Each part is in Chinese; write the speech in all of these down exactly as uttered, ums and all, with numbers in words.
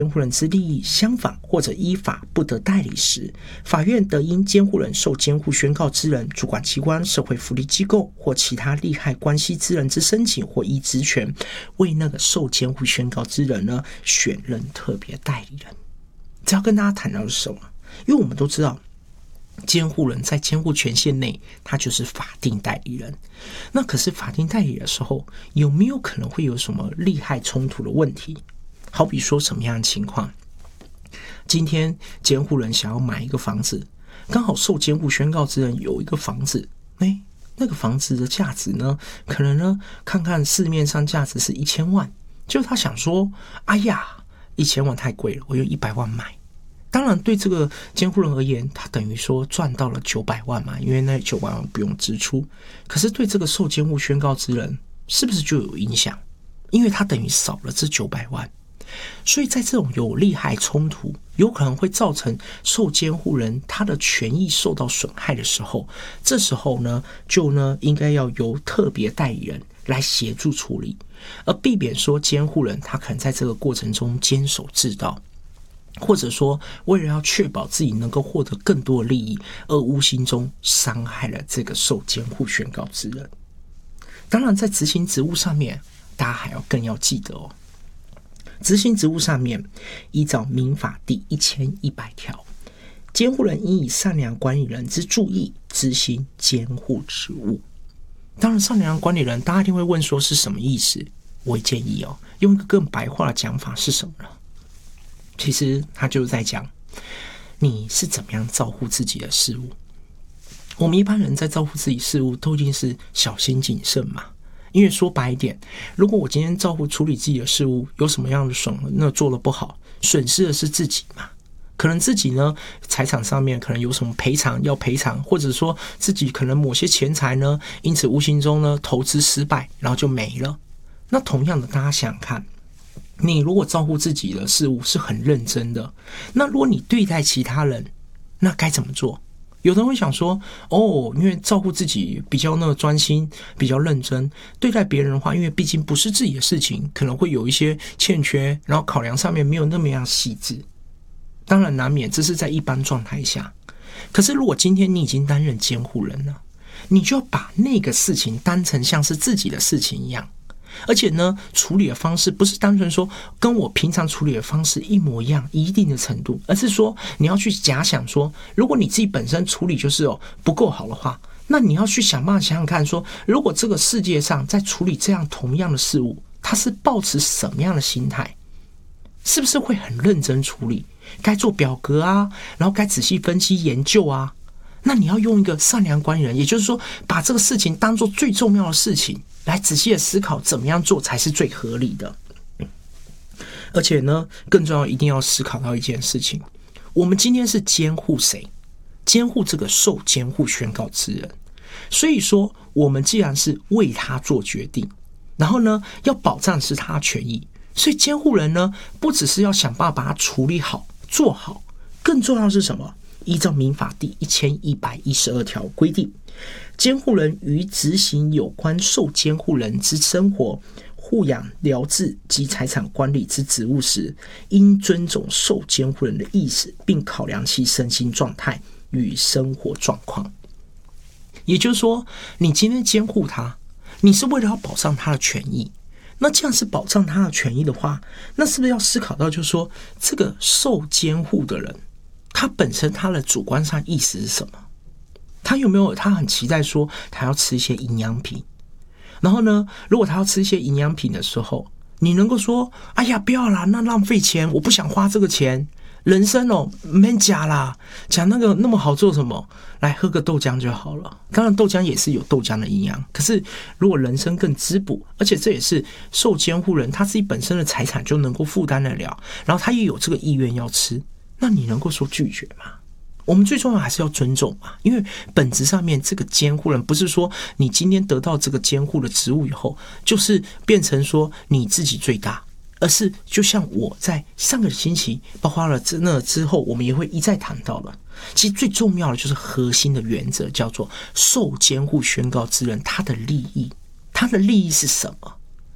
监护人之利益相反或者依法不得代理时，法院得因监护人受监护宣告之人、主管机关、社会福利机构或其他利害关系之人之申请或依职权，为那个受监护宣告之人呢选任特别代理人。这要跟大家谈到的是什么？因为我们都知道监护人在监护权限内，他就是法定代理人。那可是法定代理的时候，有没有可能会有什么利害冲突的问题？好比说什么样的情况？今天监护人想要买一个房子，刚好受监护宣告之人有一个房子，哎，那个房子的价值呢，可能呢看看市面上价值是一千万，就他想说，哎呀，一千万太贵了，我用一百万买。当然，对这个监护人而言，他等于说赚到了九百万嘛，因为那九百万不用支出。可是对这个受监护宣告之人，是不是就有影响？因为他等于少了这九百万。所以在这种有利害冲突，有可能会造成受监护人他的权益受到损害的时候，这时候呢，就呢应该要由特别代理人来协助处理，而避免说监护人他可能在这个过程中坚守自盗，或者说为了要确保自己能够获得更多的利益，而无形中伤害了这个受监护宣告之人。当然在执行职务上面，大家还要更要记得哦，执行职务上面，依照民法第一千一百条，监护人应以善良管理人之注意执行监护职务。当然善良管理人大家一定会问说是什么意思，我会建议哦，用一个更白话的讲法是什么呢？其实他就是在讲你是怎么样照顾自己的事物。我们一般人在照顾自己事物都一定是小心谨慎嘛，因为说白一点，如果我今天照顾处理自己的事物有什么样的损，那做得不好，损失的是自己嘛。可能自己呢财产上面可能有什么赔偿要赔偿，或者说自己可能某些钱财呢因此无形中呢投资失败，然后就没了。那同样的，大家想想看，你如果照顾自己的事物是很认真的，那如果你对待其他人，那该怎么做？有人会想说，哦，因为照顾自己比较那个专心，比较认真，对待别人的话，因为毕竟不是自己的事情，可能会有一些欠缺，然后考量上面没有那么样细致。当然难免这是在一般状态下，可是如果今天你已经担任监护人了，你就要把那个事情当成像是自己的事情一样。而且呢，处理的方式不是单纯说跟我平常处理的方式一模一样一定的程度，而是说你要去假想说，如果你自己本身处理就是哦不够好的话，那你要去想办法想想看说，如果这个世界上在处理这样同样的事物，它是抱持什么样的心态，是不是会很认真处理，该做表格啊，然后该仔细分析研究啊。那你要用一个善良管理人，也就是说把这个事情当作最重要的事情来仔细的思考怎么样做才是最合理的。而且呢，更重要一定要思考到一件事情，我们今天是监护谁？监护这个受监护宣告之人。所以说我们既然是为他做决定，然后呢要保障是他权益，所以监护人呢不只是要想办法把它处理好做好，更重要的是什么？依照民法第一千一百一十二条规定，监护人于执行有关受监护人之生活、护养、疗治及财产管理之职务时，应尊重受监护人的意思，并考量其身心状态与生活状况。也就是说，你今天监护他，你是为了要保障他的权益。那这样是保障他的权益的话，那是不是要思考到就是说，这个受监护的人他本身他的主观上意思是什么？他有没有他很期待说他要吃一些营养品？然后呢，如果他要吃一些营养品的时候，你能够说，哎呀不要啦，那浪费钱，我不想花这个钱，人参哦没假啦，讲那个那么好做什么？来喝个豆浆就好了。当然豆浆也是有豆浆的营养，可是如果人参更滋补，而且这也是受监护人他自己本身的财产就能够负担得了，然后他也有这个意愿要吃，那你能够说拒绝吗？我们最重要还是要尊重嘛，因为本质上面这个监护人不是说你今天得到这个监护的职务以后，就是变成说你自己最大，而是就像我在上个星期包括了那之后，我们也会一再谈到了，其实最重要的就是核心的原则，叫做受监护宣告之人他的利益，他的利益是什么？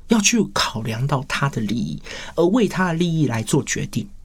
要去考量到他的利益，而为他的利益来做决定。